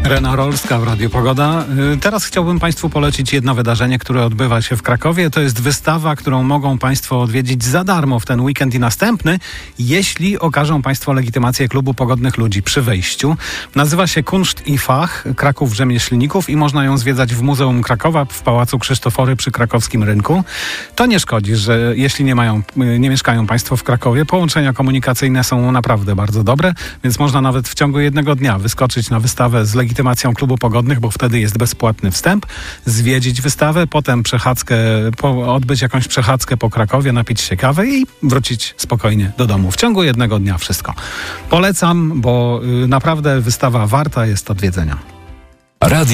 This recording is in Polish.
Rena Rolska w Radiu Pogoda. Teraz chciałbym Państwu polecić jedno wydarzenie, które odbywa się w Krakowie. To jest wystawa, którą mogą Państwo odwiedzić za darmo w ten weekend i następny, jeśli okażą Państwo legitymację Klubu Pogodnych Ludzi przy wejściu. Nazywa się Kunszt i Fach Kraków Rzemieślników i można ją zwiedzać w Muzeum Krakowa w Pałacu Krzysztofory przy krakowskim rynku. To nie szkodzi, że jeśli nie mieszkają Państwo w Krakowie, połączenia komunikacyjne są naprawdę bardzo dobre, więc można nawet w ciągu jednego dnia wyskoczyć na wystawę z legitymacją Klubu Pogodnych, bo wtedy jest bezpłatny wstęp, zwiedzić wystawę, potem odbyć jakąś przechadzkę po Krakowie, napić się kawy i wrócić spokojnie do domu. W ciągu jednego dnia wszystko. Polecam, bo naprawdę wystawa warta jest odwiedzenia. Radio